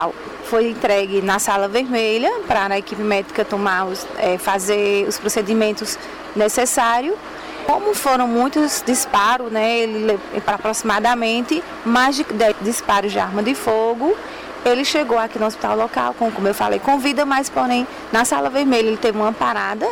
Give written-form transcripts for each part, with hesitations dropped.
Foi entregue na sala vermelha para a equipe médica fazer os procedimentos necessários. Como foram muitos disparos, ele aproximadamente mais de 10 disparos de arma de fogo, ele chegou aqui no hospital local, como eu falei, com vida, mas porém na sala vermelha ele teve uma parada,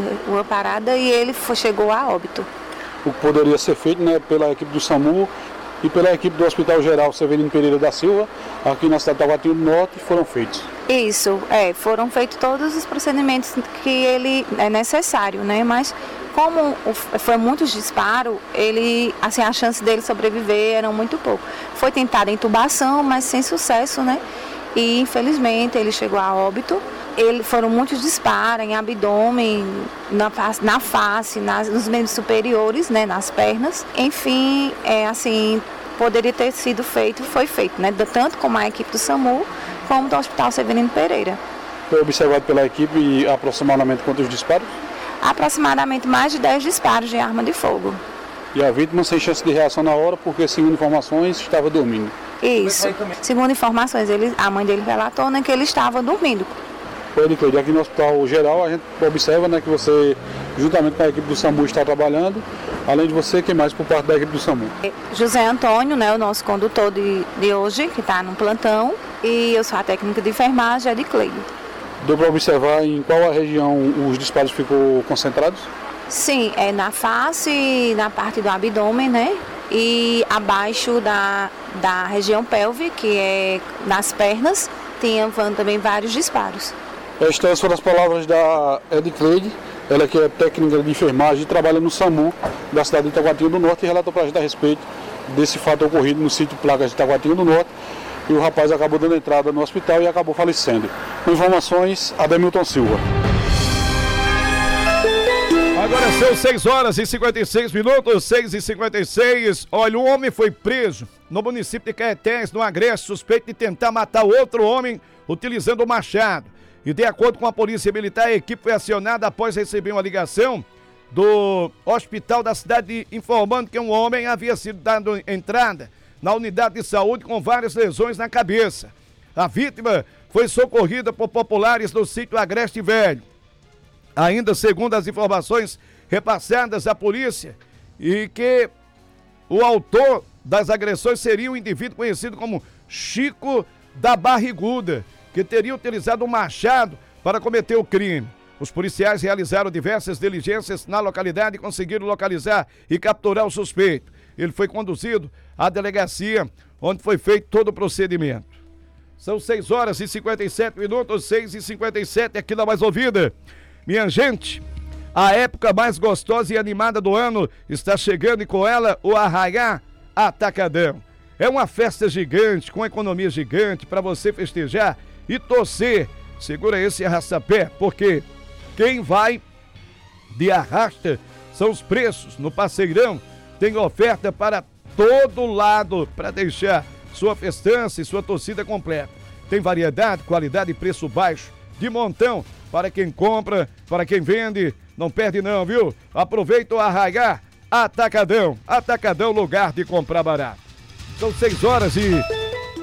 e ele chegou a óbito. O que poderia ser feito, pela equipe do SAMU e pela equipe do Hospital Geral Severino Pereira da Silva, aqui na cidade de Taguatinga do Norte, foram feitos. Isso, foram feitos todos os procedimentos que ele é necessário, mas como foi muitos disparos, a chance dele sobreviver era muito pouco. Foi tentada a intubação, mas sem sucesso, E infelizmente ele chegou a óbito. Foram muitos disparos em abdômen, na face, nos membros superiores, nas pernas. Enfim, poderia ter sido feito, foi feito, tanto como a equipe do SAMU, como do Hospital Severino Pereira. Foi observado pela equipe aproximadamente quantos disparos? Aproximadamente mais de 10 disparos de arma de fogo. E a vítima sem chance de reação na hora, porque, segundo informações, estava dormindo. Isso. Segundo informações, a mãe dele relatou que ele estava dormindo. Edicleide, aqui no Hospital Geral, a gente observa que você, juntamente com a equipe do SAMU, está trabalhando. Além de você, quem mais por parte da equipe do SAMU? José Antônio, o nosso condutor de hoje, que está no plantão. E eu sou a técnica de enfermagem, Edicleide. Deu para observar em qual região os disparos ficou concentrados? Sim, na face, na parte do abdômen, E abaixo da região pélvica, que é nas pernas, tinham também vários disparos. Estas foram as palavras da Edicleide, ela que é técnica de enfermagem e trabalha no SAMU da cidade de Taguatinga do Norte, e relatou para a gente a respeito desse fato ocorrido no sítio Placas de Taguatinga do Norte. E o rapaz acabou dando entrada no hospital e acabou falecendo. Com informações, Ademilton Silva. Agora são 6h56, 6h56. Olha, um homem foi preso no município de Caetés, no Agreste, suspeito de tentar matar outro homem utilizando o machado. E de acordo com a Polícia Militar, a equipe foi acionada após receber uma ligação do hospital da cidade informando que um homem havia sido dado entrada na unidade de saúde com várias lesões na cabeça. A vítima foi socorrida por populares do sítio Agreste Velho. Ainda segundo as informações repassadas à polícia, e que o autor das agressões seria um indivíduo conhecido como Chico da Barriguda, que teria utilizado um machado para cometer o crime. Os policiais realizaram diversas diligências na localidade e conseguiram localizar e capturar o suspeito. Ele foi conduzido à delegacia, onde foi feito todo o procedimento. São 6h57, 6h57, aqui na Mais Ouvida. Minha gente, a época mais gostosa e animada do ano está chegando, e com ela o Arraiá Atacadão. É uma festa gigante, com economia gigante, para você festejar e torcer. Segura esse arrasta-pé, porque quem vai de arrasta são os preços. No Parceirão tem oferta para todo lado, para deixar sua festança e sua torcida completa. Tem variedade, qualidade e preço baixo, de montão, para quem compra, para quem vende. Não perde não, viu? Aproveita o Arraiá Atacadão. Atacadão, lugar de comprar barato. São 6h58,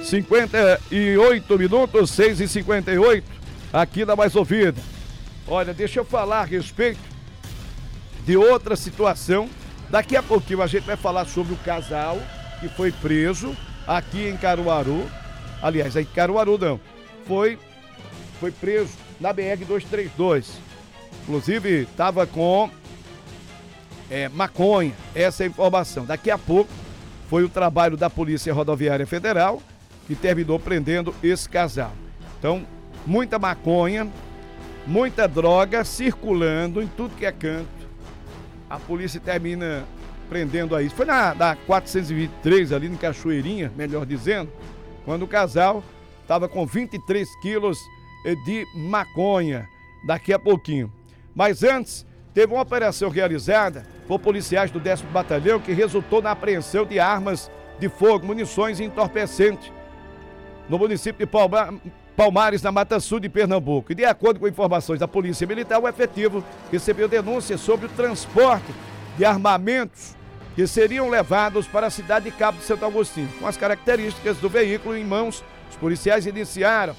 6h58, aqui na Mais Ouvida. Olha, deixa eu falar a respeito de outra situação. Daqui a pouquinho a gente vai falar sobre o casal que foi preso aqui em Caruaru. Aliás, em Caruaru não. Foi preso na BR-232. Inclusive, estava com maconha. Essa é a informação. Daqui a pouco foi o trabalho da Polícia Rodoviária Federal que terminou prendendo esse casal. Então, muita maconha, muita droga circulando em tudo que é canto. A polícia termina prendendo aí. Foi na 423, ali em Cachoeirinha, melhor dizendo, quando o casal estava com 23 quilos de maconha. Daqui a pouquinho. Mas antes, teve uma operação realizada por policiais do 10º Batalhão que resultou na apreensão de armas de fogo, munições e entorpecentes no município de Palmares, na Mata Sul de Pernambuco. E de acordo com informações da Polícia Militar, o efetivo recebeu denúncias sobre o transporte de armamentos que seriam levados para a cidade de Cabo de Santo Agostinho, com as características do veículo em mãos Os policiais iniciaram